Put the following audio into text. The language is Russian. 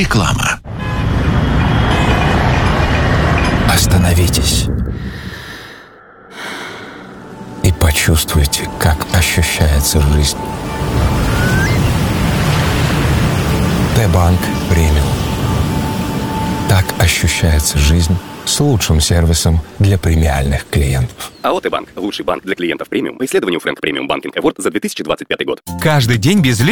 Реклама. Остановитесь и почувствуйте, как ощущается жизнь. Т-банк премиум. Так ощущается жизнь с лучшим сервисом для премиальных клиентов. АО «Т-банк» – лучший банк для клиентов премиум по исследованию Frank Premium Banking Award за 2025 год. Каждый день без